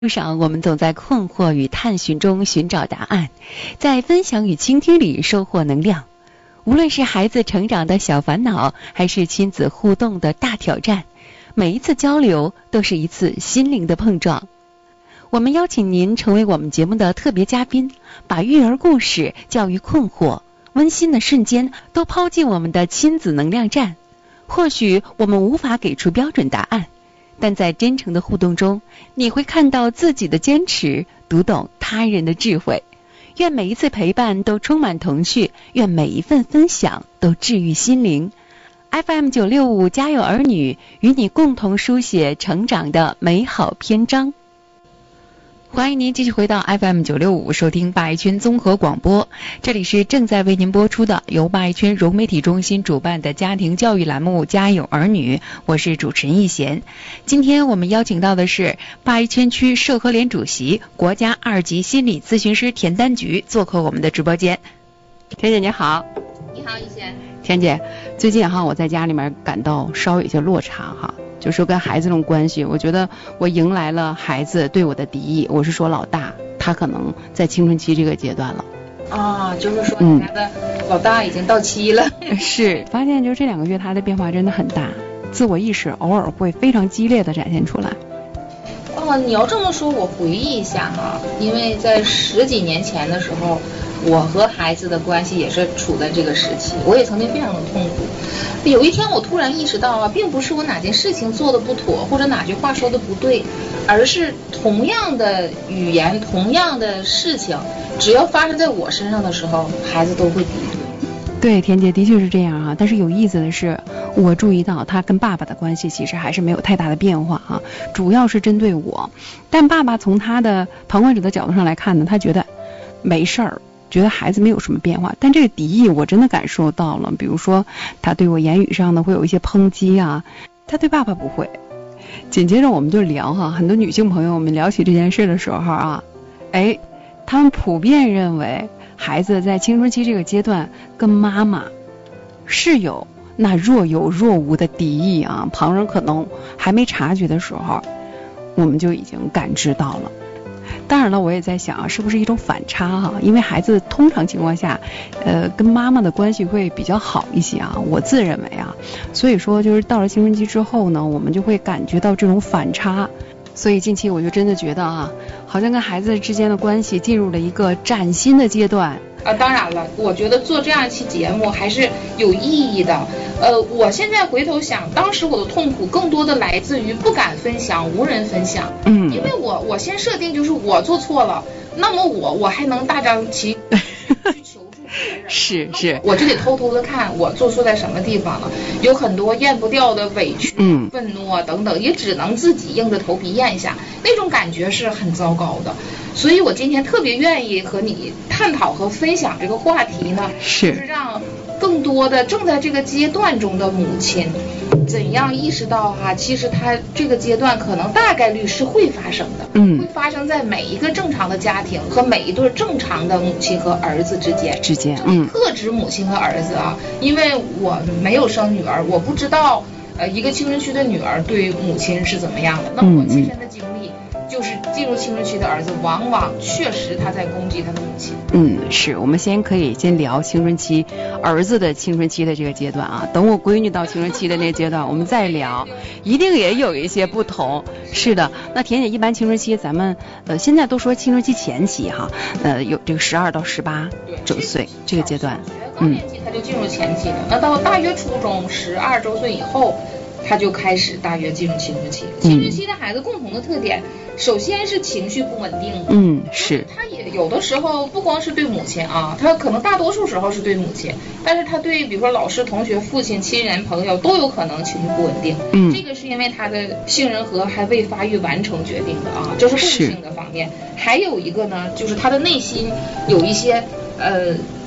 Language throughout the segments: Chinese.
路上，我们总在困惑与探寻中寻找答案，在分享与倾听里收获能量。无论是孩子成长的小烦恼，还是亲子互动的大挑战，每一次交流都是一次心灵的碰撞。我们邀请您成为我们节目的特别嘉宾，把育儿故事、教育困惑、温馨的瞬间都抛进我们的亲子能量站。或许我们无法给出标准答案，但在真诚的互动中，你会看到自己的坚持，读懂他人的智慧。愿每一次陪伴都充满童趣，愿每一份分享都治愈心灵。FM 965家有儿女，与你共同书写成长的美好篇章。欢迎您继续回到 FM 965收听八一圈综合广播，这里是正在为您播出的由八一圈融媒体中心主办的家庭教育栏目家有儿女，我是主持人易贤。今天我们邀请到的是八一圈区社科联主席、国家2级心理咨询师田丹菊做客我们的直播间。田姐你好。 你好，易贤。 田姐，最近我在家里面感到稍有一些落差就说跟孩子这种关系，我觉得我迎来了孩子对我的敌意。我是说老大，他可能在青春期这个阶段了。 就是说你家的老大已经到期了。 是，发现就是这2个月他的变化真的很大，自我意识偶尔会非常激烈的展现出来。 你要这么说，我回忆一下因为在10几年前的时候，我和孩子的关系也是处在这个时期，我也曾经非常的痛苦。有一天我突然意识到并不是我哪件事情做的不妥，或者哪句话说的不对，而是同样的语言，同样的事情，只要发生在我身上的时候，孩子都会敌对。 对，田姐的确是这样但是有意思的是，我注意到他跟爸爸的关系其实还是没有太大的变化主要是针对我。但爸爸从他的旁观者的角度上来看呢，他觉得没事儿，觉得孩子没有什么变化。但这个敌意我真的感受到了，比如说他对我言语上呢会有一些抨击他对爸爸不会。紧接着我们就聊很多女性朋友，我们聊起这件事的时候他们普遍认为孩子在青春期这个阶段跟妈妈是有那若有若无的敌意旁人可能还没察觉的时候，我们就已经感知到了。当然了，我也在想是不是一种反差因为孩子通常情况下跟妈妈的关系会比较好一些我自认为所以说就是到了青春期之后呢，我们就会感觉到这种反差。所以近期我就真的觉得好像跟孩子之间的关系进入了一个崭新的阶段当然了，我觉得做这样一期节目还是有意义的。我现在回头想，当时我的痛苦更多的来自于不敢分享，无人分享。因为我先设定就是我做错了，那么我还能大张旗去求助别人是， 我就得偷偷的看我做错在什么地方了，有很多咽不掉的委屈、愤怒等等，也只能自己硬着头皮咽下，那种感觉是很糟糕的。所以我今天特别愿意和你探讨和分享这个话题呢，就是让更多的正在这个阶段中的母亲怎样意识到其实他这个阶段可能大概率是会发生的，会发生在每一个正常的家庭和每一对正常的母亲和儿子之间。特指母亲和儿子因为我没有生女儿，我不知道一个青春期的女儿对母亲是怎么样的。那我亲身的经历就是进入青春期的儿子往往确实他在攻击他的母亲。 是，我们可以先聊青春期儿子的青春期的这个阶段等我闺女到青春期的那个阶段我们再聊，一定也有一些不同。是的，那田姐一般青春期咱们现在都说青春期前期有这个12到18周岁这个阶段， 高年级他就进入前期了。那到大约初中12周岁以后，他就开始大约进入青春期。青春期的孩子共同的特点，首先是情绪不稳定。 是。 他也有的时候不光是对母亲他可能大多数时候是对母亲，但是他对比如说老师、同学、父亲、亲人、朋友都有可能情绪不稳定。这个是因为他的杏仁核还未发育完成决定的这是共性的方面。还有一个呢，就是他的内心有一些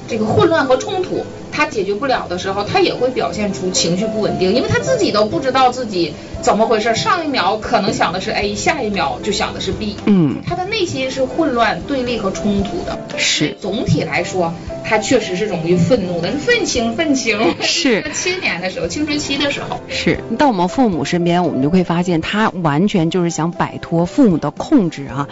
这个混乱和冲突他解决不了的时候，他也会表现出情绪不稳定，因为他自己都不知道自己怎么回事，上一秒可能想的是 A， 下一秒就想的是 B， 他的内心是混乱、对立和冲突的。 是， 总体来说，他确实是容易愤怒的，是愤青。 是青年的时候，青春期的时候。 是，到我们父母身边，我们就会发现，他完全就是想摆脱父母的控制啊。